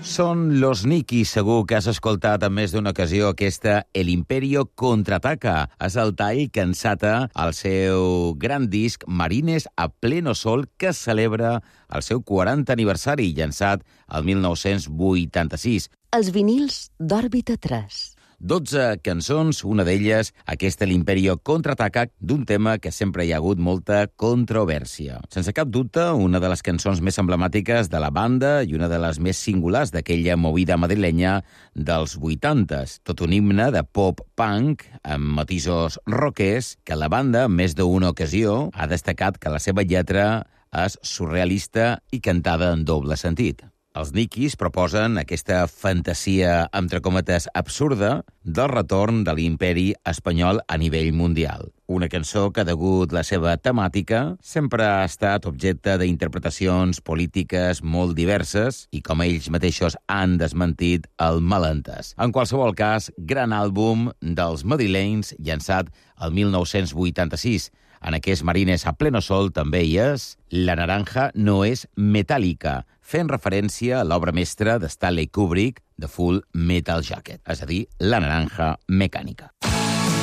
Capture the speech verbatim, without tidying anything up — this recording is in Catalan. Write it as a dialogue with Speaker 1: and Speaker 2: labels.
Speaker 1: Són Los Nikis, segur que has escoltat en més d'una ocasió aquesta El Imperio Contraataca. És el tall que ensata el seu gran disc Marines a pleno sol, que celebra el seu quarantè aniversari, llançat el mil nou-cents vuitanta-sis.
Speaker 2: Els vinils d'Òrbita tres.
Speaker 1: dotze cançons, una d'elles, aquesta l'Imperio Contraataca, d'un tema que sempre hi ha hagut molta controvèrsia. Sense cap dubte, una de les cançons més emblemàtiques de la banda i una de les més singulars d'aquella movida madrilenya dels vuitantes. Tot un himne de pop-punk amb matisos rockers que la banda, en més d'una ocasió, ha destacat que la seva lletra és surrealista i cantada en doble sentit. Els Nikis proposen aquesta fantasia, entre cometes, absurda del retorn de l'imperi espanyol a nivell mundial. Una cançó que, degut la seva temàtica, sempre ha estat objecte d'interpretacions polítiques molt diverses i, com ells mateixos han desmentit, el malentès. En qualsevol cas, gran àlbum dels madrilenys, llançat el mil nou-cents vuitanta-sis. En aquest Marines a pleno sol també hi és La naranja no és metàl·lica, fent referència a l'obra mestra de Stanley Kubrick, The Full Metal Jacket, és a dir, La naranja mecànica.